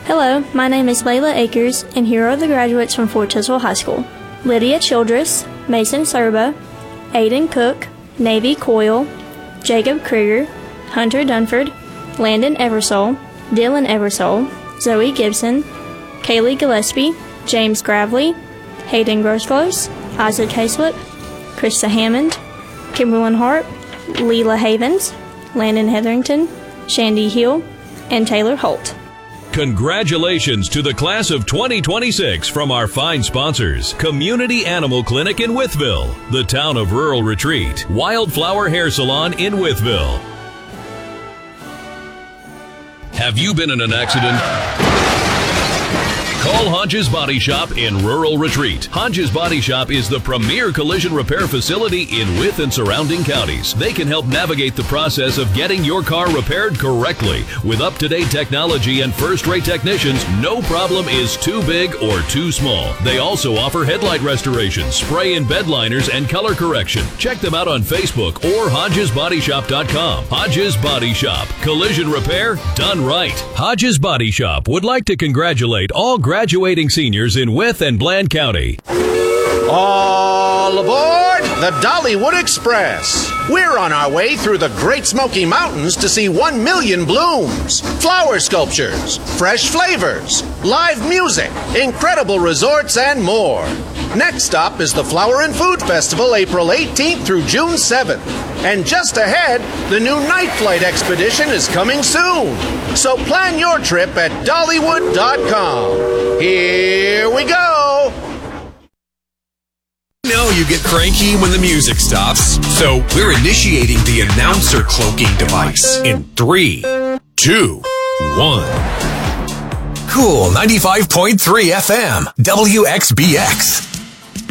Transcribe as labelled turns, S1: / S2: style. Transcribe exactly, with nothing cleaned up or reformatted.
S1: Hello, my name is Layla Akers, and here are the graduates from Fort Tizwell High School. Lydia Childress, Mason Serba, Aiden Cook, Navy Coyle, Jacob Krieger, Hunter Dunford, Landon Eversole, Dylan Eversole, Zoe Gibson, Kaylee Gillespie, James Gravely, Hayden Grosclose, Isaac Hayslip, Krista Hammond, Kimberlyn Hart, Leela Havens, Landon Hetherington, Shandy Hill, and Taylor Holt.
S2: Congratulations to the class of twenty twenty-six from our fine sponsors: Community Animal Clinic in Wytheville, the Town of Rural Retreat, Wildflower Hair Salon in Wytheville. Have you been in an accident? Call Hodges Body Shop in Rural Retreat. Hodges Body Shop is the premier collision repair facility in Wythe and surrounding counties. They can help navigate the process of getting your car repaired correctly. With up-to-date technology and first-rate technicians, no problem is too big or too small. They also offer headlight restoration, spray and bed liners, and color correction. Check them out on Facebook or hodges body shop dot com. Hodges Body Shop. Collision repair done right. Hodges Body Shop would like to congratulate all graduating seniors in Wythe and Bland County.
S3: All aboard the Dollywood Express. We're on our way through the Great Smoky Mountains to see one million blooms, flower sculptures, fresh flavors, live music, incredible resorts, and more. Next stop is the Flower and Food Festival, April eighteenth through June seventh. And just ahead, the new Night Flight Expedition is coming soon. So plan your trip at Dollywood dot com. Here we go.
S4: I know you get cranky when the music stops, so we're initiating the announcer cloaking device in three, two, one. Cool ninety-five point three F M, W X B X.